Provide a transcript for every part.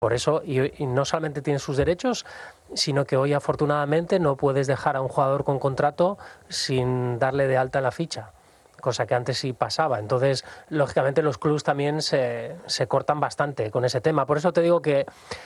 Por eso, y no solamente tiene sus derechos, sino que hoy afortunadamente no puedes dejar a un jugador con contrato sin darle de alta en la ficha, cosa que antes sí pasaba. Entonces, lógicamente los clubes también se cortan bastante con ese tema. Por eso te digo que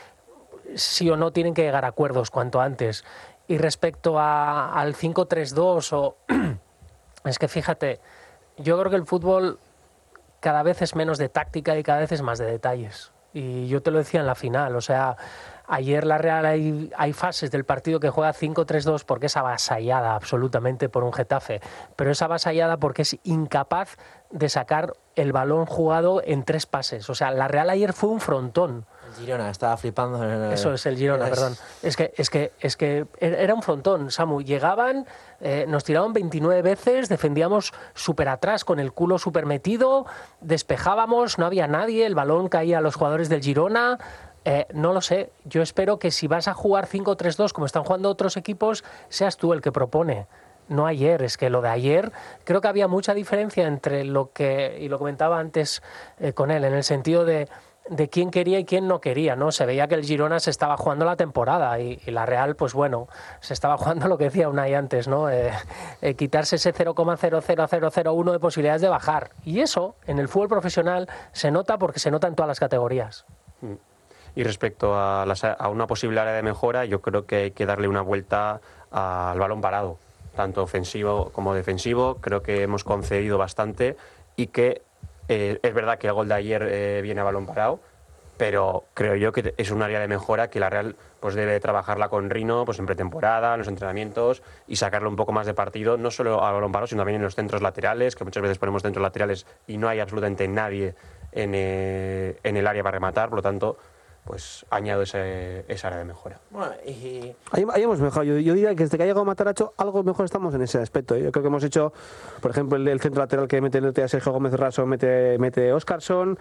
sí o no tienen que llegar a acuerdos cuanto antes. Y respecto al 5-3-2, es que fíjate, yo creo que el fútbol cada vez es menos de táctica y cada vez es más de detalles. Y yo te lo decía en la final, o sea, ayer la Real hay fases del partido que juega 5-3-2 porque es avasallada absolutamente por un Getafe, pero es avasallada porque es incapaz de sacar el balón jugado en 3 pases. O sea, la Real ayer fue un frontón. El Girona estaba flipando. Eso es el Girona, perdón. Es que era un frontón, Samu. Llegaban, nos tiraban 29 veces, defendíamos súper atrás con el culo súper metido, despejábamos, no había nadie, el balón caía a los jugadores del Girona. No lo sé. Yo espero que si vas a jugar 5-3-2 como están jugando otros equipos, seas tú el que propone. No ayer, es que lo de ayer creo que había mucha diferencia entre lo que, y lo comentaba antes con él, en el sentido de quién quería y quién no quería, ¿no? Se veía que el Girona se estaba jugando la temporada y la Real, pues bueno, se estaba jugando lo que decía Unai antes, ¿no? Quitarse ese 0,000001 de posibilidades de bajar. Y eso, en el fútbol profesional, se nota porque se nota en todas las categorías. Y respecto a una posible área de mejora, yo creo que hay que darle una vuelta al balón parado, tanto ofensivo como defensivo. Creo que hemos concedido bastante y que es verdad que el gol de ayer viene a balón parado, pero creo yo que es un área de mejora que la Real pues debe trabajarla con Rino pues en pretemporada, en los entrenamientos y sacarle un poco más de partido, no solo a balón parado, sino también en los centros laterales, que muchas veces ponemos centros laterales y no hay absolutamente nadie en el área para rematar, por lo tanto pues añado esa área de mejora. Bueno, ahí hemos mejorado. Yo diría que desde que ha llegado Matarazzo algo mejor estamos en ese aspecto. Yo creo que hemos hecho, por ejemplo, el centro lateral que mete a Sergio Gómez Raso, mete Óscarson.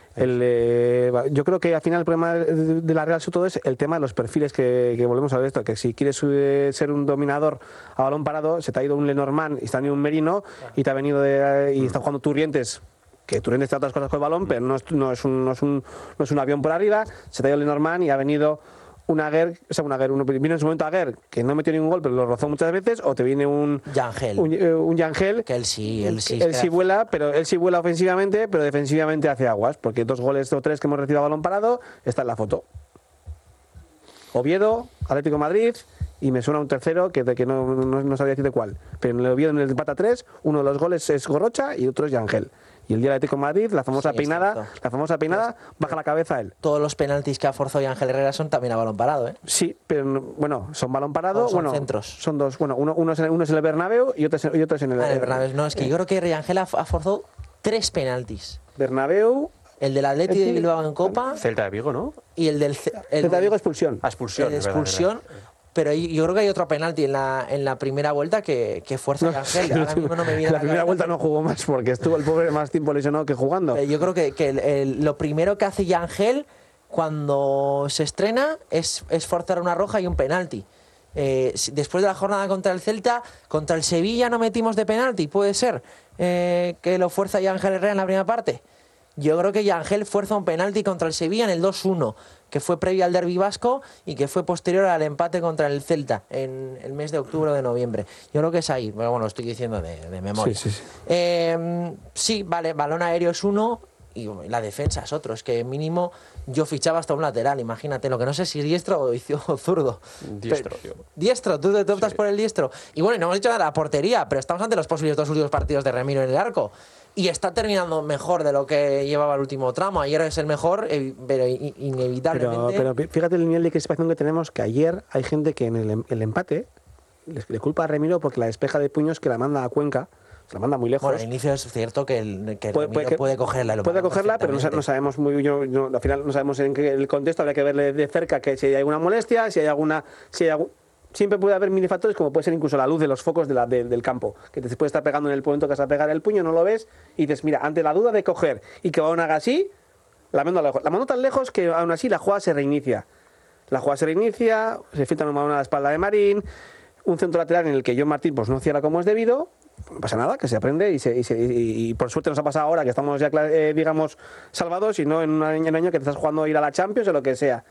Yo creo que al final el problema de la Real sobre todo es el tema de los perfiles que volvemos a ver esto, que si quieres ser un dominador a balón parado, se te ha ido un Lenormand y está venido un Merino y te ha venido y está jugando Turrientes, que Turrientes está otras cosas con el balón, pero no es un avión por arriba. Se te ha ido Lenormand y ha venido viene en su momento Aguer, que no metió ningún gol, pero lo rozó muchas veces, o te viene un Yangel, que él sí vuela, pero él sí vuela ofensivamente, pero defensivamente hace aguas, porque 2 goles o 3 que hemos recibido a balón parado, está en la foto. Oviedo, Atlético de Madrid, y me suena un tercero que no sabía decirte cuál, pero en el Oviedo, en el empate a 3, uno de los goles es Gorrocha y otro es Yangel. Y el día del Atlético de Madrid, la famosa peinada, baja la cabeza a él. Todos los penaltis que ha forzado Ángel Herrera son también a balón parado, ¿eh? Sí, pero bueno, son balón parado. Son centros. Son 2. Bueno, uno es en el Bernabéu y otro es en el Bernabéu. No, es que yo creo que Ángel ha forzado 3 penaltis. Bernabéu. El del Atleti de Bilbao en Copa. Celta de Vigo, ¿no? Y el del Celta de Vigo, expulsión. Expulsión. Pero yo creo que hay otro penalti en la primera vuelta que fuerza a Ángel. Ahora mismo no me viene la primera vuelta no jugó más porque estuvo el pobre más tiempo lesionado que jugando. Yo creo que lo primero que hace Ángel cuando se estrena es forzar una roja y un penalti. Después de la jornada contra el Celta, contra el Sevilla no metimos de penalti. Puede ser que lo fuerza Ángel Herrera en la primera parte. Yo creo que Ángel fuerza un penalti contra el Sevilla en el 2-1, que fue previo al derbi vasco y que fue posterior al empate contra el Celta en el mes de octubre o de noviembre. Yo creo que es ahí, pero bueno, lo estoy diciendo de memoria. Sí. Sí, vale, balón aéreo es uno y la defensa es otro. Es que mínimo yo fichaba hasta un lateral, imagínate, lo que no sé si es diestro o zurdo. Diestro, tío. Diestro, tú te optas por el diestro. Y bueno, no hemos dicho nada de la portería, pero estamos ante los posibles 2 últimos partidos de Remiro en el arco. Y está terminando mejor de lo que llevaba el último tramo. Ayer es el mejor, pero inevitablemente. Pero fíjate el nivel de crispación que tenemos, que ayer hay gente que en el empate le culpa a Remiro porque la despeja de puños que la manda a Cuenca, se la manda muy lejos. Bueno, al inicio es cierto que Remiro puede cogerla. Puede cogerla, pero no sabemos muy al final no sabemos en qué el contexto, habría que verle de cerca que si hay alguna molestia, siempre puede haber mini factores, como puede ser incluso la luz de los focos del campo, que te puede estar pegando en el momento que vas a pegar el puño, no lo ves, y dices, mira, ante la duda de coger y que aún haga así, la mando tan lejos que aún así la jugada se reinicia. Se filtra un balón a la espalda de Marín, un centro lateral en el que John Martín pues no cierra como es debido, no pasa nada, que se aprende y por suerte nos ha pasado ahora que estamos ya, digamos, salvados y no en un año que te estás jugando a ir a la Champions o lo que sea.